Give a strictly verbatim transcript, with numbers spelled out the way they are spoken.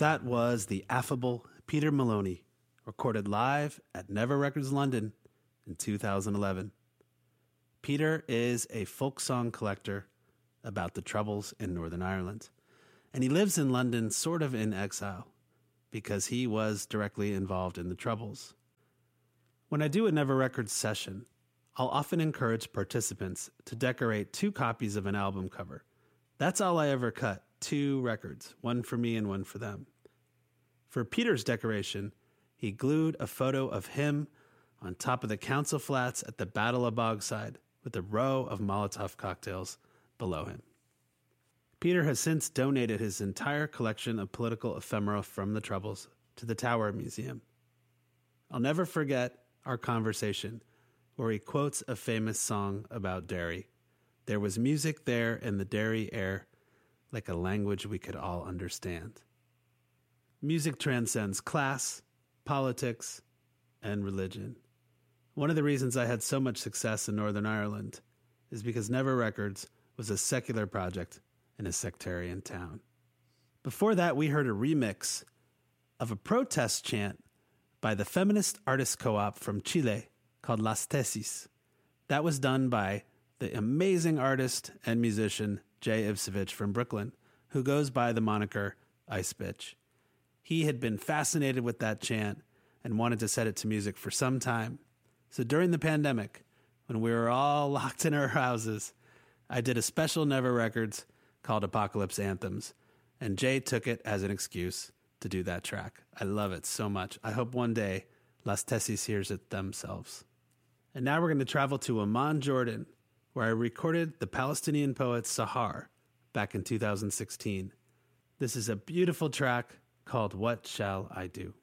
That was the affable Peter Maloney, recorded live at Never Records London in two thousand eleven. Peter is a folk song collector about the Troubles in Northern Ireland, and he lives in London sort of in exile because he was directly involved in the Troubles. When I do a Never Records session, I'll often encourage participants to decorate two copies of an album cover. That's all I ever cut, two records, one for me and one for them. For Peter's decoration, he glued a photo of him on top of the council flats at the Battle of Bogside with a row of Molotov cocktails below him. Peter has since donated his entire collection of political ephemera from the Troubles to the Tower Museum. I'll never forget our conversation where he quotes a famous song about Derry. There was music there in the Derry air, like a language we could all understand. Music transcends class, politics, and religion. One of the reasons I had so much success in Northern Ireland is because Never Records was a secular project in a sectarian town. Before that, we heard a remix of a protest chant by the Feminist Artists Co-op from Chile called Las Tesis. That was done by the amazing artist and musician Jay Ivsevich from Brooklyn, who goes by the moniker Ice Bitch. He had been fascinated with that chant and wanted to set it to music for some time. So during the pandemic, when we were all locked in our houses, I did a special Never Records called Apocalypse Anthems, and Jay took it as an excuse to do that track. I love it so much. I hope one day Las Tesis hears it themselves. And now we're going to travel to Amman, Jordan, where I recorded the Palestinian poet Sahar back in two thousand sixteen. This is a beautiful track called What Shall I Do?